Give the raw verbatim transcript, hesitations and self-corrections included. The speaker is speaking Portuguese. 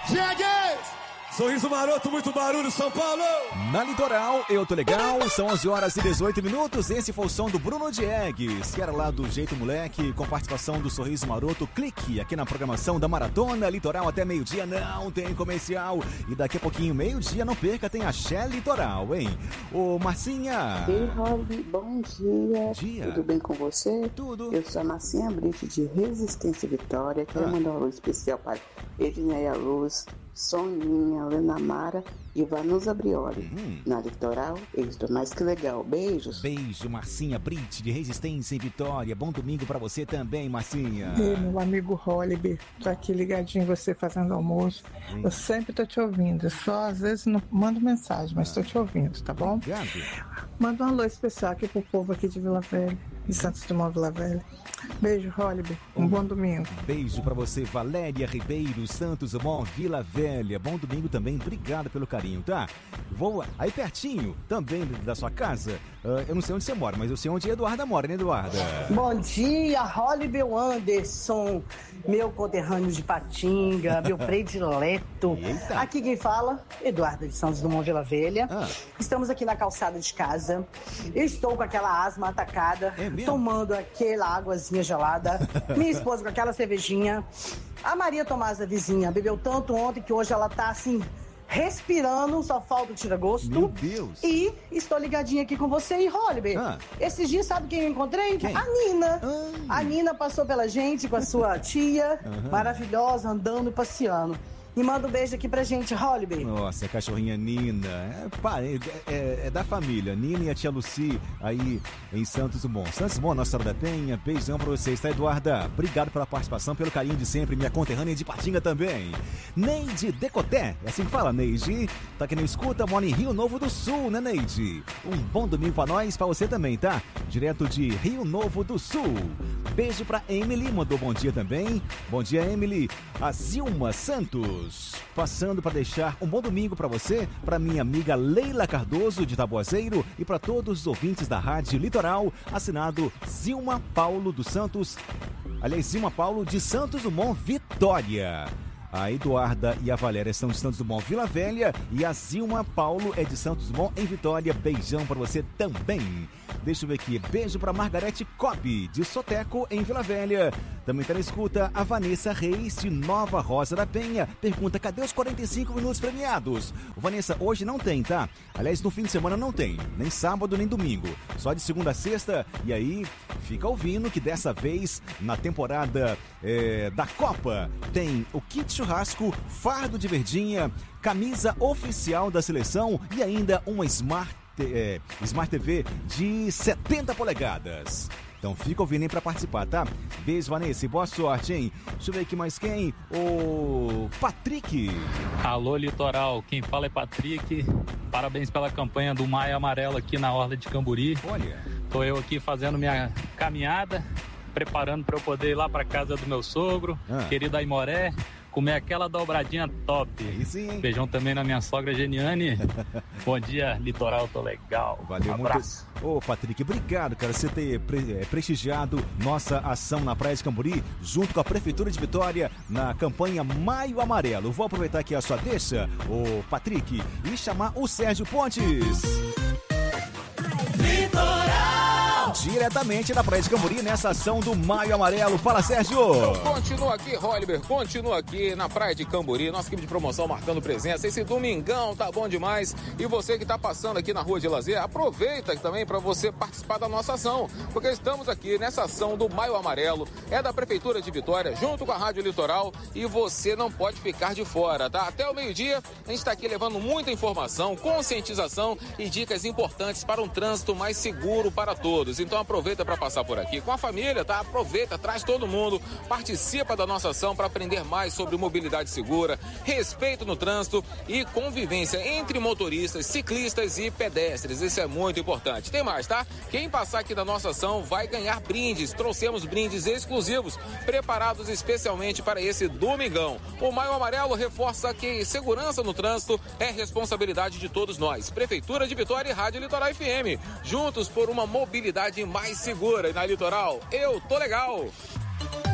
Cheguei! Sorriso maroto, muito barulho, São Paulo! Na Litoral, eu tô legal, são onze horas e dezoito minutos, esse foi o som do Bruno Diegues, que era lá do Jeito Moleque, com participação do Sorriso Maroto. Clique aqui na programação da Maratona Litoral até meio-dia, não tem comercial. E daqui a pouquinho, meio-dia, não perca, tem Axé Litoral, hein? Ô, Marcinha! Ei, Rob, bom dia. Bom dia. Tudo bem com você? Tudo. Eu sou a Marcinha Brito, de Resistência Vitória. Quero Ah. mandar um alô especial para Edneia Luz, Soninha, Lena Mara e Vanusa Brioli. Hum. Na Litoral, eu estou mais que legal. Beijos. Beijo, Marcinha Brit, de Resistência em Vitória. Bom domingo pra você também, Marcinha. Ei, meu amigo Holliber, tô aqui ligadinho em você fazendo almoço. Hum. Eu sempre tô te ouvindo, só às vezes não mando mensagem, mas tô te ouvindo, tá bom? Obrigado. Manda um alô especial aqui pro povo aqui de Vila Velha, de Santos Dumont, Vila Velha. Beijo, Holliber. Um bom domingo. Beijo pra você, Valéria Ribeiro, Santos Dumont, Vila Velha. Bom domingo também, obrigado pelo carinho, tá? Vou aí pertinho, também da sua casa. Uh, eu não sei onde você mora, mas eu sei onde a Eduarda mora, né, Eduarda? Bom dia, Holliber Anderson, meu conterrâneo de Patinga, meu predileto. Eita. Aqui quem fala, Eduarda de Santos Dumont, Vila Velha. Ah. Estamos aqui na calçada de casa. Eu estou com aquela asma atacada, É mesmo? tomando aquela águazinha gelada. Minha esposa com aquela cervejinha. A Maria Tomás, a vizinha, bebeu tanto ontem que hoje ela tá assim, respirando, só falta o tira-gosto. Meu Deus. E estou ligadinha aqui com você e Holliber. Ah. Esses dias, sabe quem eu encontrei? Quem? A Nina. Ah. A Nina passou pela gente com a sua tia, Aham. maravilhosa, andando e passeando. E manda um beijo aqui pra gente, Holliber. Nossa, a cachorrinha Nina, é, pare- é, é- é da família, Nina e a tia Luci, aí em Santos Dumont. Santos Dumont, Nossa Senhora da Penha, beijão pra vocês, tá, Eduarda? Obrigado pela participação, pelo carinho de sempre, minha conterrânea de Patinga também. Neide Decoté, é assim que fala, Neide, tá aqui na escuta, mora em Rio Novo do Sul, né, Neide? Um bom domingo pra nós, pra você também, tá? Direto de Rio Novo do Sul. Beijo pra Emily, mandou bom dia também. Bom dia, Emily. A Zilma Santos, passando para deixar um bom domingo para você, para minha amiga Leila Cardoso de Taboazeiro e para todos os ouvintes da Rádio Litoral, assinado Zilma Paulo dos Santos, aliás, Zilma Paulo de Santos Dumont, Vitória. A Eduarda e a Valéria são de Santos Dumont, Vila Velha, e a Zilma Paulo é de Santos Dumont, em Vitória. Beijão para você também. Deixa eu ver aqui. Beijo para Margarete Cobb, de Soteco, em Vila Velha. Também tá na escuta a Vanessa Reis, de Nova Rosa da Penha. Pergunta, cadê os quarenta e cinco minutos premiados? Ô, Vanessa, hoje não tem, tá? Aliás, no fim de semana não tem. Nem sábado, nem domingo. Só de segunda a sexta. E aí, fica ouvindo que dessa vez, na temporada é, da Copa, tem o kit churrasco, fardo de verdinha, camisa oficial da seleção e ainda uma Smart, é, Smart T V de setenta polegadas. Então fica ouvindo aí pra participar, tá? Beijo, Vanessa, e boa sorte, hein? Deixa eu ver aqui mais quem. O Patrick. Alô, Litoral, quem fala é Patrick. Parabéns pela campanha do Maio Amarelo aqui na Orla de Camburi. Olha. Tô eu aqui fazendo minha caminhada, preparando para eu poder ir lá para casa do meu sogro, Ah. querido Aimoré, comer aquela dobradinha top. Aí sim, hein? Beijão também na minha sogra Geniane. Bom dia, Litoral, tô legal. Valeu Um abraço. muito. Ô, Patrick, obrigado, cara, você ter pre- é, prestigiado nossa ação na Praia de Camburi, junto com a Prefeitura de Vitória, na campanha Maio Amarelo. Vou aproveitar aqui a sua deixa, ô, Patrick, e chamar o Sérgio Pontes. Diretamente da Praia de Camburi, nessa ação do Maio Amarelo. Fala, Sérgio! Continua aqui, Holliber, continua aqui na Praia de Camburi, nossa equipe de promoção marcando presença. Esse domingão tá bom demais. E você que tá passando aqui na Rua de Lazer, aproveita também para você participar da nossa ação, porque estamos aqui nessa ação do Maio Amarelo, é da Prefeitura de Vitória, junto com a Rádio Litoral, e você não pode ficar de fora, tá? Até o meio-dia, a gente tá aqui levando muita informação, conscientização e dicas importantes para um trânsito mais seguro para todos. Então aproveita para passar por aqui com a família, tá? Aproveita, traz todo mundo, participa da nossa ação para aprender mais sobre mobilidade segura, respeito no trânsito e convivência entre motoristas, ciclistas e pedestres. Isso é muito importante. Tem mais, tá? Quem passar aqui da nossa ação vai ganhar brindes. Trouxemos brindes exclusivos, preparados especialmente para esse domingão. O Maio Amarelo reforça que segurança no trânsito é responsabilidade de todos nós. Prefeitura de Vitória e Rádio Litoral F M. Juntos por uma mobilidade mais segura. E na Litoral, eu tô legal.